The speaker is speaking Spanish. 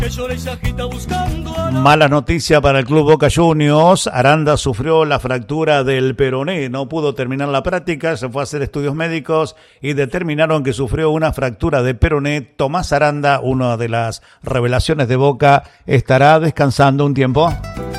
Mala noticia para el club Boca Juniors. Aranda sufrió la fractura del peroné, no pudo terminar la práctica, se fue a hacer estudios médicos y determinaron que sufrió una fractura de peroné. Tomás Aranda, una de las revelaciones de Boca, estará descansando un tiempo.